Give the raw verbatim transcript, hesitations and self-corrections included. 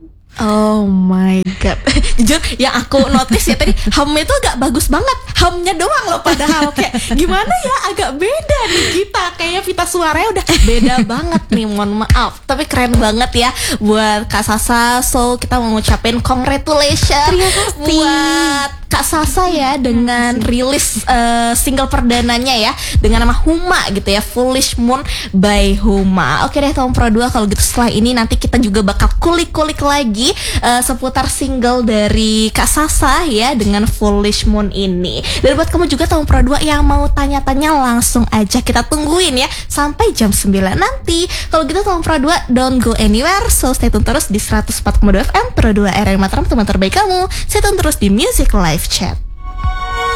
Oh my god. Jujur yang aku notice ya tadi hamnya tuh agak bagus banget. Hamnya doang loh padahal kayak gimana ya agak beda nih kita. Kayaknya pita suaranya udah beda banget nih, mohon maaf. Tapi keren banget ya buat Kak Sasa. So kita mau ngucapin congratulations buat Kak Sasa ya dengan rilis uh, single perdananya ya dengan nama Huma gitu ya, Foolish Moon by Huma. Oke deh Tom Pro dua, kalau gitu setelah ini nanti kita juga bakal kulik-kulik lagi uh, seputar single dari Kak Sasa ya dengan Foolish Moon ini. Dan buat kamu juga Tom Pro dua yang mau tanya-tanya langsung aja kita tungguin ya sampai jam sembilan nanti. Kalau gitu Tom Pro dua don't go anywhere, so stay tune terus di seratus empat koma dua F M Pro dua R R Mataram, teman terbaik kamu. Stay tune terus di Music Live Chat.